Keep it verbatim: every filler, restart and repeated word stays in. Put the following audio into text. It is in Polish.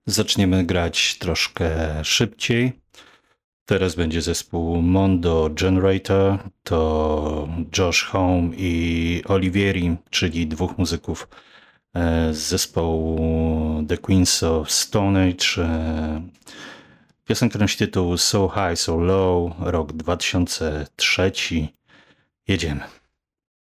Zaczniemy grać troszkę szybciej. Teraz będzie zespół Mondo Generator. To Josh Homme i Olivieri, czyli dwóch muzyków z zespołu The Queens of Stone Age. Piosenka nosi tytuł So High, So Low, rok dwa tysiące trzeci. Jedziemy.